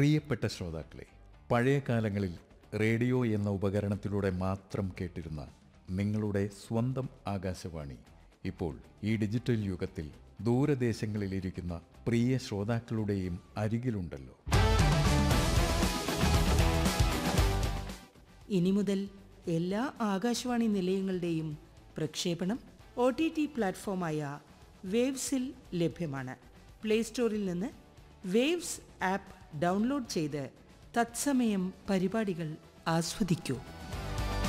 പ്രിയപ്പെട്ട ശ്രോതാക്കളെ, പഴയ കാലങ്ങളിൽ റേഡിയോ എന്ന ഉപകരണത്തിലൂടെ മാത്രം കേട്ടിരുന്ന നിങ്ങളുടെ സ്വന്തം ആകാശവാണി ഇപ്പോൾ ഈ ഡിജിറ്റൽ യുഗത്തിൽ ദൂരദേശങ്ങളിലിരിക്കുന്ന പ്രിയ ശ്രോതാക്കളുടെയും അരികിലുണ്ടല്ലോ. ഇനി മുതൽ എല്ലാ ആകാശവാണി നിലയങ്ങളുടെയും പ്രക്ഷേപണം OTT പ്ലാറ്റ്ഫോമായ വേവ്സിൽ ലഭ്യമാണ്. പ്ലേ സ്റ്റോറിൽ നിന്ന് വേവ്സ് ആപ്പ് ഡൗൺലോഡ് ചെയ്ത് തത്സമയം പരിപാടികൾ ആസ്വദിക്കൂ.